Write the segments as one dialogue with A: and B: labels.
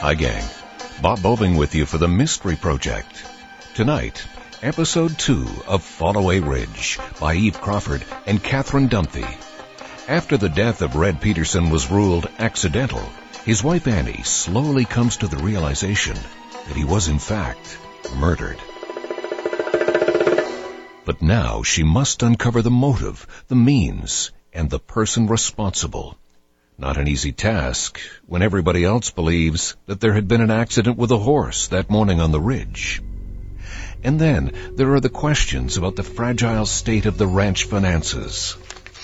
A: Hi, gang. Bob Bobing with you for the Mystery Project. Tonight, Episode 2 of Followaway Ridge by Eve Crawford and Catherine Dunphy. After the death of Red Peterson was ruled accidental, his wife Annie slowly comes to the realization that he was in fact murdered. But now she must uncover the motive, the means, and the person responsible. Not an easy task when everybody else believes that there had been an accident with a horse that morning on the ridge. And then there are the questions about the fragile state of the ranch finances.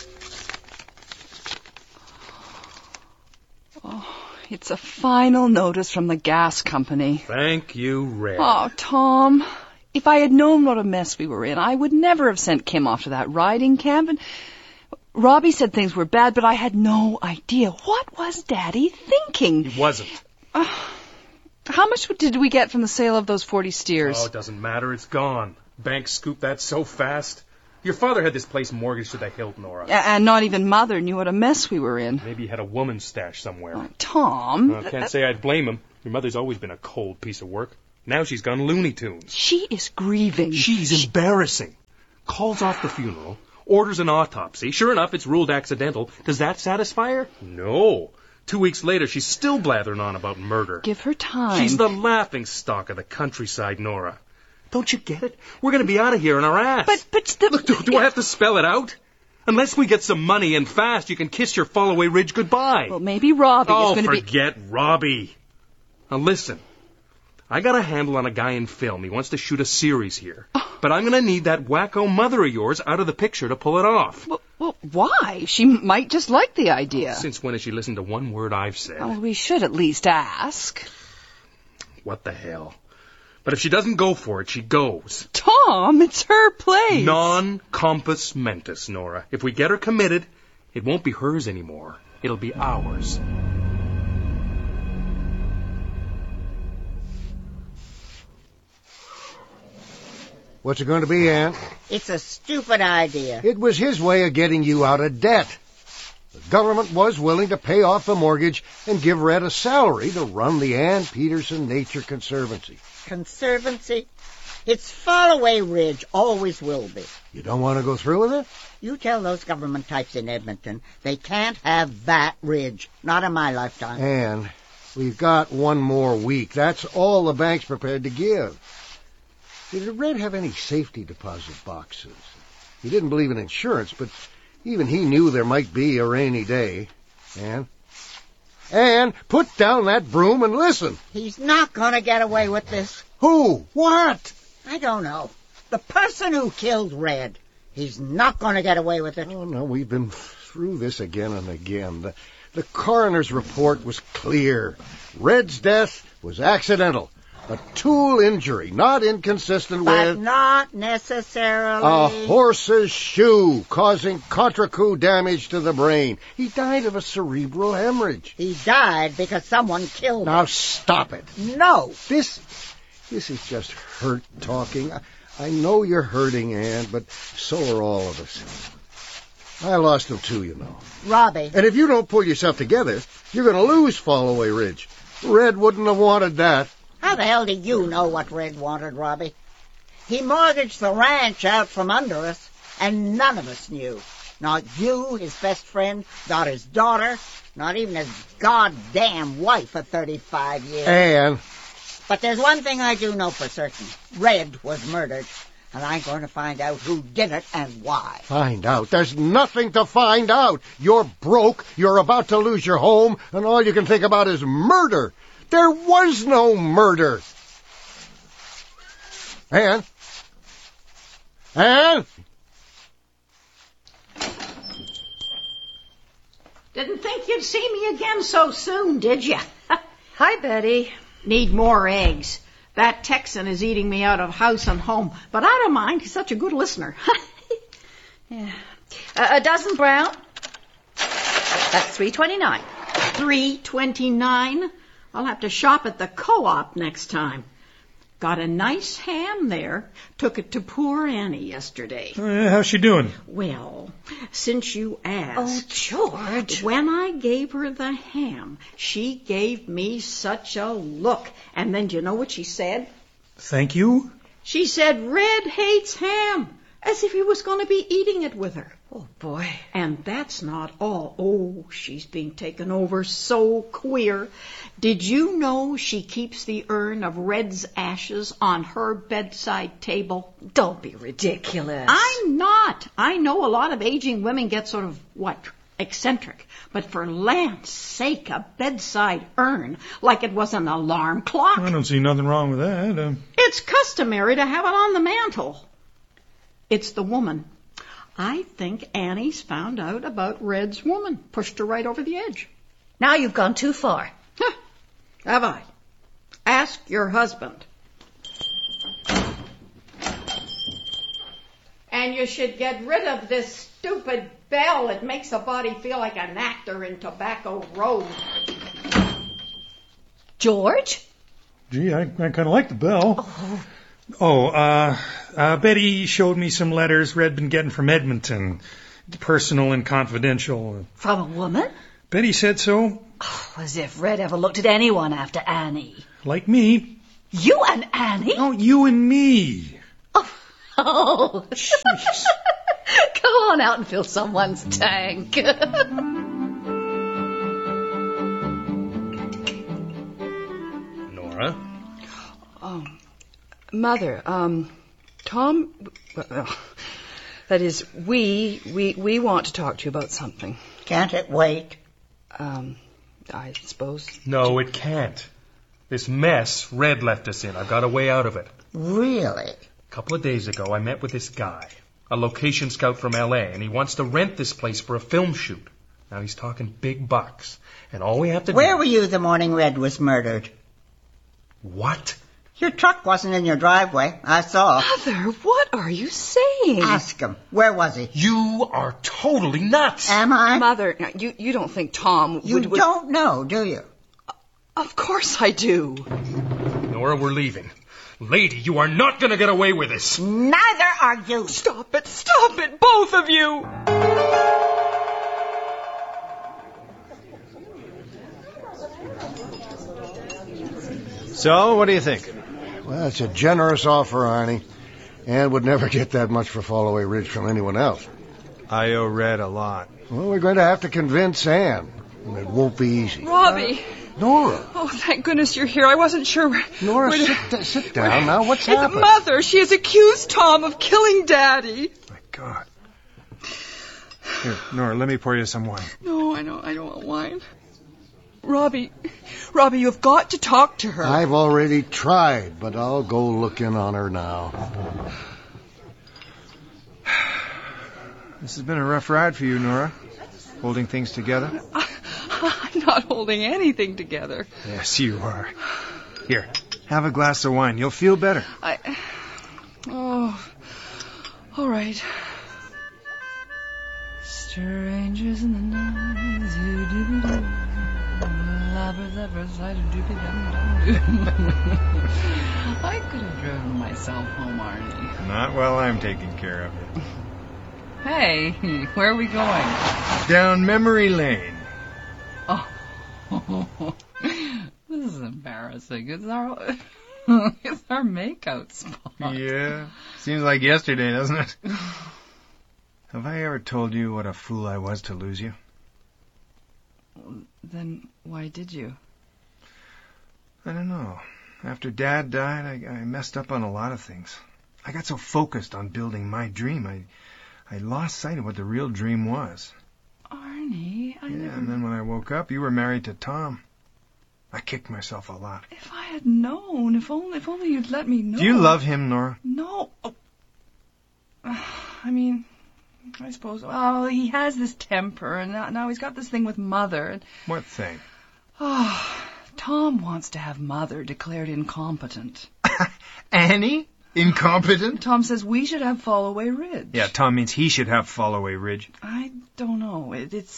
B: Oh, it's a final notice from the gas company.
C: Thank you, Red.
B: Oh, Tom, if I had known what a mess we were in, I would never have sent Kim off to that riding camp. And Robbie said things were bad, but I had no idea. What was Daddy thinking?
C: He wasn't.
B: How much did we get from the sale of those 40 steers?
C: Oh, it doesn't matter. It's gone. Bank scooped that so fast. Your father had this place mortgaged to the hilt, Nora.
B: And not even Mother knew what a mess we were in.
C: Maybe he had a woman's stash somewhere.
B: Oh, Tom.
C: I can't say I'd blame him. Your mother's always been a cold piece of work. Now she's gone Looney Tunes.
B: She is grieving.
C: She's embarrassing. Calls off the funeral. Orders an autopsy. Sure enough, it's ruled accidental. Does that satisfy her? No. 2 weeks later, she's still blathering on about murder.
B: Give her time.
C: She's the laughing stock of the countryside, Nora. Don't you get it? We're going to be out of here on our ass.
B: But
C: Look, do I have to spell it out? Unless we get some money and fast, you can kiss your Followaway Ridge goodbye.
B: Well, maybe Robbie is going to be...
C: Oh, forget Robbie. Now listen. I got a handle on a guy in film. He wants to shoot a series here. But I'm going to need that wacko mother of yours out of the picture to pull it off.
B: Well, why? She might just like the idea.
C: Since when has she listened to one word I've said?
B: Well, we should at least ask.
C: What the hell? But if she doesn't go for it, she goes.
B: Tom, it's her place.
C: Non compos mentis, Nora. If we get her committed, it won't be hers anymore. It'll be ours.
D: What's it going to be, Ann?
E: It's a stupid idea.
D: It was his way of getting you out of debt. The government was willing to pay off the mortgage and give Red a salary to run the Ann Peterson Nature Conservancy.
E: Conservancy? It's Followaway Ridge, always will be.
D: You don't want to go through with it?
E: You tell those government types in Edmonton they can't have that ridge. Not in my lifetime.
D: Ann, we've got one more week. That's all the bank's prepared to give. Did Red have any safety deposit boxes? He didn't believe in insurance, but even he knew there might be a rainy day. Ann, put down that broom and listen.
E: He's not going to get away with this.
D: Who? What?
E: I don't know. The person who killed Red. He's not going to get away with it.
D: Oh, no, we've been through this again and again. The coroner's report was clear. Red's death was accidental. A tool injury, not inconsistent
E: but
D: with...
E: not necessarily...
D: a horse's shoe causing contre-coup damage to the brain. He died of a cerebral hemorrhage.
E: He died because someone killed him.
D: Now stop it.
E: No.
D: This is just hurt talking. I know you're hurting, Ann, but so are all of us. I lost him too, you know.
E: Robbie.
D: And if you don't pull yourself together, you're going to lose Followaway Ridge. Red wouldn't have wanted that.
E: How the hell do you know what Red wanted, Robbie? He mortgaged the ranch out from under us, and none of us knew. Not you, his best friend, not his daughter, not even his goddamn wife of 35 years.
D: Ann.
E: But there's one thing I do know for certain. Red was murdered, and I'm going to find out who did it and why.
D: Find out? There's nothing to find out. You're broke, you're about to lose your home, and all you can think about is murder. There was no murder. Ann? Ann?
F: Didn't think you'd see me again so soon, did you?
B: Hi, Betty.
F: Need more eggs. That Texan is eating me out of house and home, but I don't mind. He's such a good listener.
B: Yeah. A dozen brown? That's $3.29.
F: $3.29? I'll have to shop at the co-op next time. Got a nice ham there. Took it to poor Annie yesterday.
G: How's she doing?
F: Well, since you asked...
B: Oh, George.
F: When I gave her the ham, she gave me such a look. And then do you know what she said?
G: Thank you?
F: She said, Red hates ham, as if he was going to be eating it with her.
B: Oh, boy.
F: And that's not all. Oh, she's being taken over so queer. Did you know she keeps the urn of Red's ashes on her bedside table?
B: Don't be ridiculous.
F: I'm not. I know a lot of aging women get sort of, eccentric. But for land's sake, a bedside urn, like it was an alarm clock.
G: I don't see nothing wrong with that.
F: It's customary to have it on the mantel. It's the woman. I think Annie's found out about Red's woman. Pushed her right over the edge.
B: Now you've gone too far.
F: Huh. Have I? Ask your husband. And you should get rid of this stupid bell. It makes the body feel like an actor in Tobacco Road.
B: George?
G: Gee, I kind of like the bell. Betty showed me some letters Red'd been getting from Edmonton. Personal and confidential.
B: From a woman?
G: Betty said so.
B: Oh, as if Red ever looked at anyone after Annie.
G: Like me.
B: You and Annie?
G: Oh, you and me.
B: Oh.
G: Jeez.
B: Go on out and fill someone's tank.
C: Nora?
B: Mother, Tom, that is, we want to talk to you about something.
E: Can't it wait?
B: I suppose.
C: No, it can't. This mess Red left us in, I've got a way out of it.
E: Really?
C: A couple of days ago, I met with this guy, a location scout from L.A., and he wants to rent this place for a film shoot. Now he's talking big bucks, and all we have to do...
E: Where were you the morning Red was murdered?
C: What?
E: Your truck wasn't in your driveway. I saw.
B: Mother, what are you saying?
E: Ask him. Where was he?
C: You are totally nuts!
E: Am I?
B: Mother, you don't think Tom
E: You
B: would...
E: don't know, do you?
B: Of course I do.
C: Nora, we're leaving. Lady, you are not going to get away with this.
E: Neither are you.
B: Stop it, both of you.
H: So, what do you think?
D: Well, it's a generous offer, Arnie. And would never get that much for Fallaway Ridge from anyone else.
H: I owe Red a lot.
D: Well, we're going to have to convince Anne. And it won't be easy.
B: Robbie.
D: Nora.
B: Oh, thank goodness you're here. I wasn't sure.
D: Nora, sit down now. What's happened?
B: Mother, she has accused Tom of killing Daddy.
H: My God. Here, Nora, let me pour you some wine.
B: No, I don't want wine. Robbie, you've got to talk to her.
D: I've already tried, but I'll go look in on her now.
H: This has been a rough ride for you, Nora. Holding things together.
B: I'm not holding anything together.
H: Yes, you are. Here, have a glass of wine. You'll feel better.
B: Oh, all right. Strangers in the night, zoo-doo-doo-doo. Lovers, I could have driven myself home, Arnie.
H: Not while I'm taking care of it.
B: Hey, where are we going?
H: Down memory lane.
B: Oh, this is embarrassing. It's our makeout spot.
H: Yeah, seems like yesterday, doesn't it? Have I ever told you what a fool I was to lose you?
B: Then why did you?
H: I don't know. After Dad died, I messed up on a lot of things. I got so focused on building my dream, I lost sight of what the real dream was.
B: Arnie,
H: And then when I woke up, you were married to Tom. I kicked myself a lot.
B: If I had known, if only you'd let me know.
H: Do you love him, Nora?
B: No. Oh. I mean, I suppose. Well, he has this temper, and now he's got this thing with Mother.
H: What thing?
B: Oh, Tom wants to have Mother declared incompetent.
H: Annie? Incompetent?
B: Tom says we should have Fallaway Ridge.
H: Yeah, Tom means he should have Fallaway Ridge.
B: I don't know.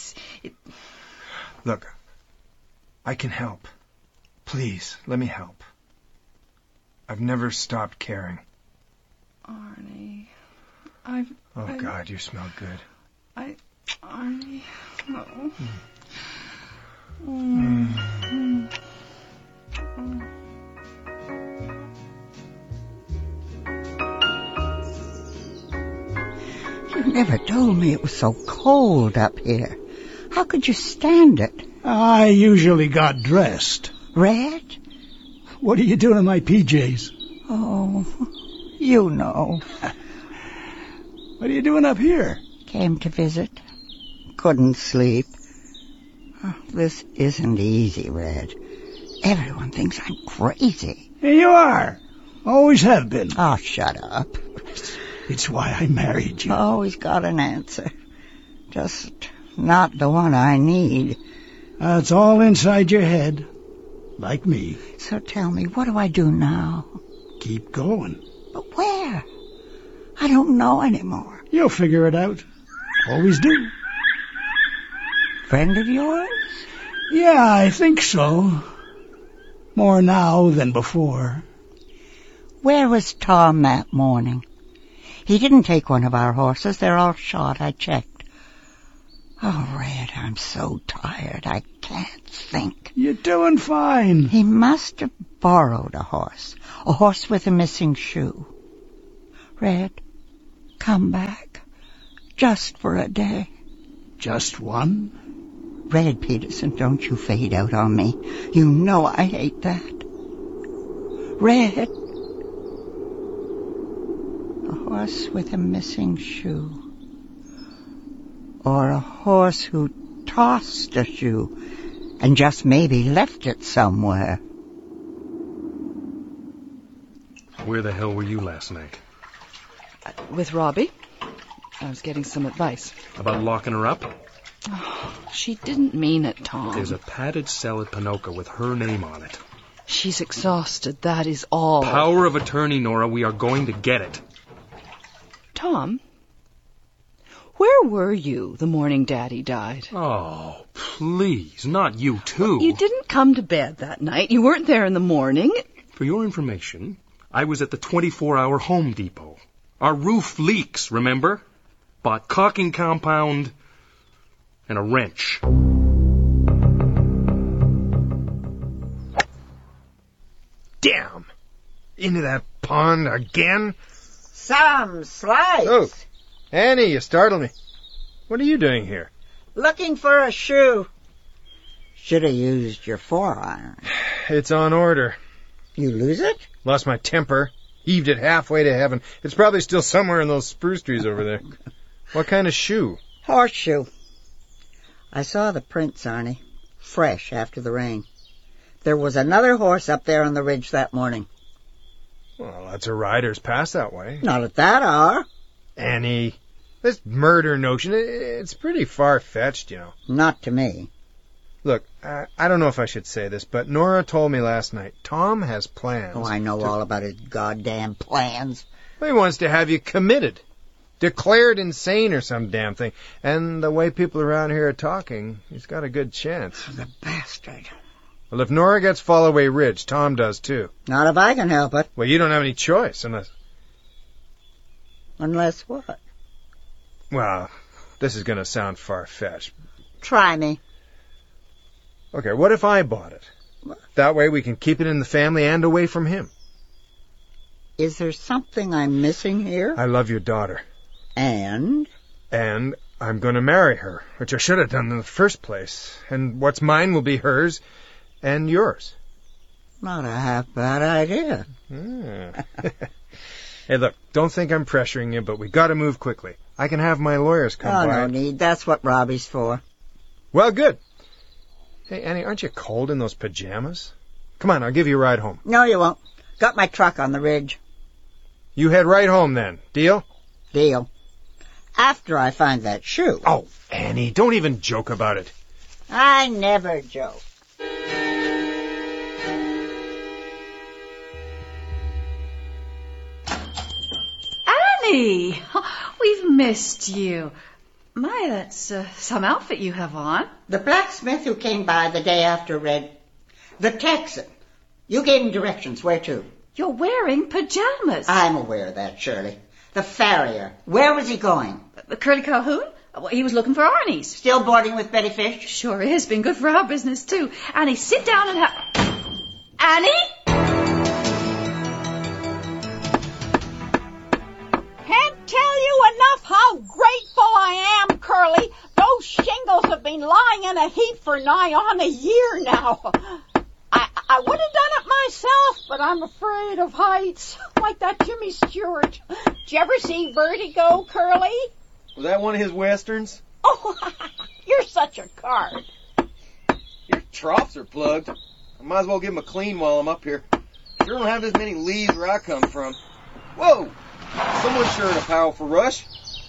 H: Look, I can help. Please, let me help. I've never stopped caring.
B: Arnie,
H: Oh, God, you smell good.
B: Arnie, no.
E: You never told me it was so cold up here. How could you stand it?
I: I usually got dressed.
E: Red?
I: What are you doing in my PJs?
E: Oh, you know.
I: What are you doing up here?
E: Came to visit. Couldn't sleep. Oh, this isn't easy, Red. Everyone thinks I'm crazy.
I: Here you are. Always have been.
E: Oh, shut up.
I: It's why I married you.
E: Always got an answer. Just not the one I need.
I: It's all inside your head. Like me.
E: So tell me, what do I do now?
I: Keep going.
E: But where? I don't know anymore.
I: You'll figure it out. Always do.
E: Friend of yours?
I: Yeah, I think so. More now than before.
E: Where was Tom that morning? He didn't take one of our horses. They're all shot. I checked. Oh, Red, I'm so tired. I can't think.
I: You're doing fine.
E: He must have borrowed a horse with a missing shoe. Red, come back. Just for a day.
I: Just one?
E: Red Peterson, don't you fade out on me. You know I hate that. Red. A horse with a missing shoe. Or a horse who tossed a shoe and just maybe left it somewhere.
C: Where the hell were you last night?
B: With Robbie. I was getting some advice.
C: About locking her up?
B: Oh, she didn't mean it, Tom.
C: There's a padded cell at Pinoka with her name on it.
B: She's exhausted, that is all.
C: Power of attorney, Nora. We are going to get it.
B: Tom, where were you the morning Daddy died?
C: Oh, please, not you too.
B: You didn't come to bed that night. You weren't there in the morning.
C: For your information, I was at the 24-hour Home Depot. Our roof leaks, remember? Bought caulking compound and a wrench.
H: Damn! Into that pond again?
E: Some slice.
H: Oh, Annie, you startled me. What are you doing here?
E: Looking for a shoe. Should have used your 4-iron.
H: It's on order.
E: You lose it?
H: Lost my temper. Heaved it halfway to heaven. It's probably still somewhere in those spruce trees over there. What kind of shoe?
E: Horseshoe. I saw the prints, Arnie. Fresh after the rain. There was another horse up there on the ridge that morning.
H: Well, lots of riders pass that way.
E: Not at that hour.
H: Annie, this murder notion, it's pretty far-fetched, you know.
E: Not to me.
H: Look, I don't know if I should say this, but Nora told me last night, Tom has plans.
E: Oh, I know all about his goddamn plans.
H: He wants to have you committed. Declared insane or some damn thing. And the way people around here are talking, he's got a good chance.
E: The bastard.
H: Well, if Nora gets Fallaway Ridge, Tom does too.
E: Not if I can help it.
H: Well, you don't have any choice unless...
E: Unless what?
H: Well, this is going to sound far-fetched.
E: Try me.
H: Okay, what if I bought it? That way we can keep it in the family and away from him.
E: Is there something I'm missing here?
H: I love your daughter.
E: And?
H: And I'm going to marry her, which I should have done in the first place. And what's mine will be hers and yours.
E: Not a half-bad idea.
H: Hey, look, don't think I'm pressuring you, but we got to move quickly. I can have my lawyers come by.
E: No need. That's what Robbie's for.
H: Well, good. Hey, Annie, aren't you cold in those pajamas? Come on, I'll give you a ride home.
E: No, you won't. Got my truck on the ridge.
H: You head right home then. Deal?
E: Deal. After I find that shoe.
H: Oh, Annie, don't even joke about it.
E: I never joke.
J: Annie! We've missed you. My, that's some outfit you have on.
E: The blacksmith who came by the day after Red. The Texan. You gave him directions. Where to?
J: You're wearing pajamas.
E: I'm aware of that, Shirley. The farrier. Where was he going?
J: Curly Calhoun? Well, he was looking for Arnie's.
E: Still boarding with Betty Fish?
J: Sure is. Been good for our business, too. Annie, sit down and have... Annie?
F: Can't tell you enough how grateful I am, Curly. Those shingles have been lying in a heap for nigh on a year now. I would have done it myself, but I'm afraid of heights, like that Jimmy Stewart. Did you ever see Vertigo, Curly?
K: Was that one of his westerns?
F: Oh, you're such a card.
K: Your troughs are plugged. I might as well give them a clean while I'm up here. Sure don't have as many leaves where I come from. Whoa! Someone's sure in a powerful rush.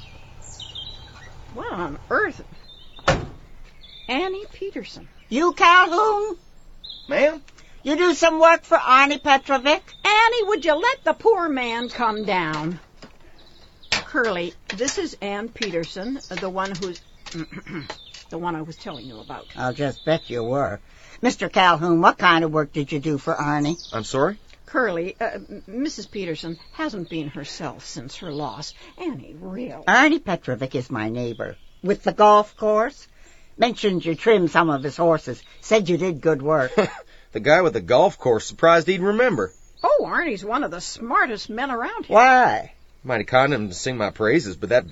F: What on earth? Annie Peterson.
E: You, Calhoun?
K: Ma'am?
E: You do some work for Arnie Petrovic?
F: Annie, would you let the poor man come down? Curly, this is Ann Peterson, the one who's... the one I was telling you about.
E: I'll just bet you were. Mr. Calhoun, what kind of work did you do for Arnie?
K: I'm sorry?
F: Curly, Mrs. Peterson hasn't been herself since her loss. Annie, really.
E: Arnie Petrovic is my neighbor. With the golf course. Mentioned you trimmed some of his horses. Said you did good work.
K: The guy with the golf course, surprised he'd remember.
F: Oh, Arnie's one of the smartest men around here.
E: Why?
K: Might have caught him to sing my praises, but that